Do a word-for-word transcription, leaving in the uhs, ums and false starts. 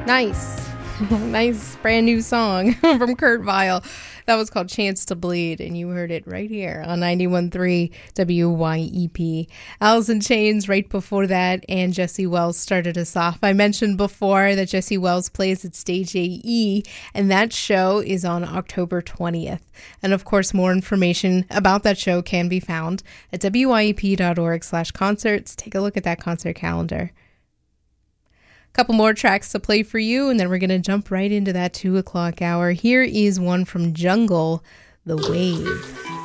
Nice. Nice brand new song from Kurt Vile. That was called Chance to Bleed, and you heard it right here on ninety-one point three W Y E P. Alice in Chains right before that, and Jesse Wells started us off. I mentioned before that Jesse Wells plays at Stage A E, and that show is on October twentieth. And of course, more information about that show can be found at W Y E P dot org slash concerts. Take a look at that concert calendar. Couple more tracks to play for you, and then we're going to jump right into that two o'clock hour. Here is one from Jungle, The Wave.